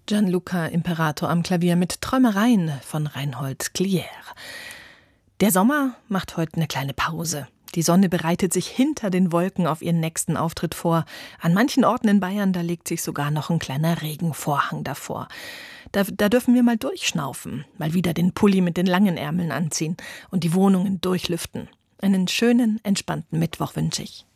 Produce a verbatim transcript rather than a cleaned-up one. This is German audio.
Gianluca Imperator am Klavier mit Träumereien von Reinhold Glier. Der Sommer macht heute eine kleine Pause. Die Sonne bereitet sich hinter den Wolken auf ihren nächsten Auftritt vor. An manchen Orten in Bayern, da legt sich sogar noch ein kleiner Regenvorhang davor. Da, da dürfen wir mal durchschnaufen, mal wieder den Pulli mit den langen Ärmeln anziehen und die Wohnungen durchlüften. Einen schönen, entspannten Mittwoch wünsche ich.